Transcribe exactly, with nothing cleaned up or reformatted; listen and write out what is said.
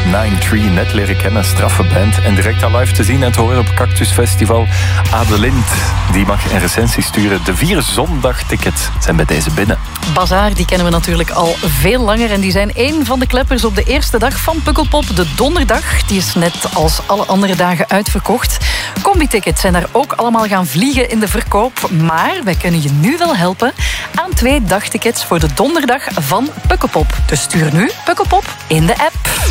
nine three, net leren kennen, straffe band. En direct al live te zien en te horen op Cactus Festival. Adelind, die mag een recensie sturen. De vier zondagtickets zijn bij deze binnen. Bazaar, die kennen we natuurlijk al veel langer. En die zijn één van de kleppers op de eerste dag van Pukkelpop, de donderdag. Die is net als alle andere dagen uitverkocht. Combi-tickets zijn daar ook allemaal gaan vliegen in de verkoop. Maar wij kunnen je nu wel helpen aan twee dagtickets voor de donderdag van Pukkelpop. Dus stuur nu Pukkelpop in de app.